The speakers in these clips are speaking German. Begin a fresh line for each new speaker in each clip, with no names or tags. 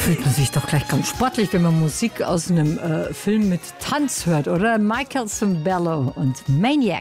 Fühlt man sich doch gleich ganz sportlich, wenn man Musik aus einem Film mit Tanz hört, oder? Michael Cimbello und Maniac.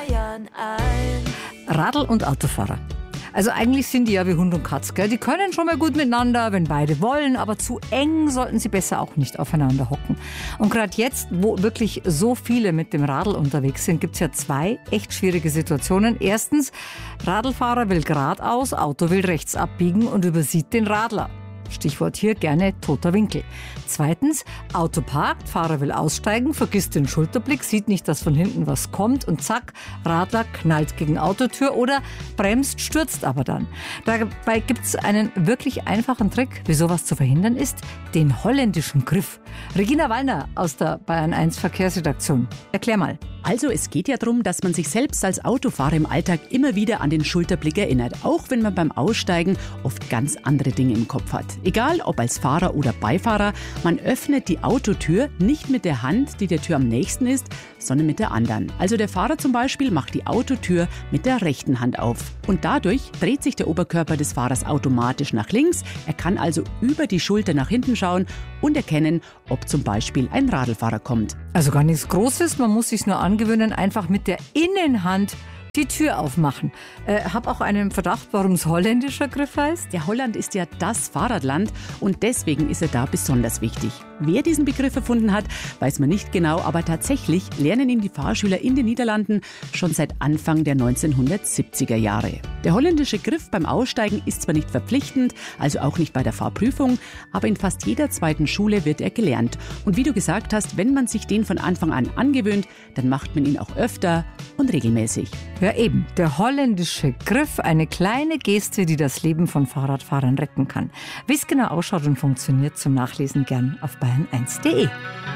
Radl- und Autofahrer. Also eigentlich sind die ja wie Hund und Katz, gell? Die können schon mal gut miteinander, wenn beide wollen, aber zu eng sollten sie besser auch nicht aufeinander hocken. Und gerade jetzt, wo wirklich so viele mit dem Radl unterwegs sind, gibt's ja zwei echt schwierige Situationen. Erstens, Radlfahrer will geradeaus, Auto will rechts abbiegen und übersieht den Radler. Stichwort hier gerne toter Winkel. Zweitens, Auto parkt, Fahrer will aussteigen, vergisst den Schulterblick, sieht nicht, dass von hinten was kommt und zack, Radler knallt gegen Autotür oder bremst, stürzt aber dann. Dabei gibt's einen wirklich einfachen Trick, wie sowas zu verhindern ist, den holländischen Griff. Regina Wallner aus der Bayern 1 Verkehrsredaktion. Erklär mal.
Also es geht ja darum, dass man sich selbst als Autofahrer im Alltag immer wieder an den Schulterblick erinnert, auch wenn man beim Aussteigen oft ganz andere Dinge im Kopf hat. Egal ob als Fahrer oder Beifahrer, man öffnet die Autotür nicht mit der Hand, die der Tür am nächsten ist, sondern mit der anderen. Also der Fahrer zum Beispiel macht die Autotür mit der rechten Hand auf. Und dadurch dreht sich der Oberkörper des Fahrers automatisch nach links. Er kann also über die Schulter nach hinten schauen und erkennen, ob zum Beispiel ein Radlfahrer kommt.
Also gar nichts Großes, man muss sich nur angewöhnen, einfach mit der Innenhand die Tür aufmachen. Hab auch einen Verdacht, warum es holländischer Griff heißt.
Der Holland ist ja das Fahrradland und deswegen ist er da besonders wichtig. Wer diesen Begriff erfunden hat, weiß man nicht genau, aber tatsächlich lernen ihn die Fahrschüler in den Niederlanden schon seit Anfang der 1970er Jahre. Der holländische Griff beim Aussteigen ist zwar nicht verpflichtend, also auch nicht bei der Fahrprüfung, aber in fast jeder zweiten Schule wird er gelernt. Und wie du gesagt hast, wenn man sich den von Anfang an angewöhnt, dann macht man ihn auch öfter und regelmäßig.
Ja eben, der holländische Griff, eine kleine Geste, die das Leben von Fahrradfahrern retten kann. Wie es genau ausschaut und funktioniert, zum Nachlesen gern auf bayern1.de.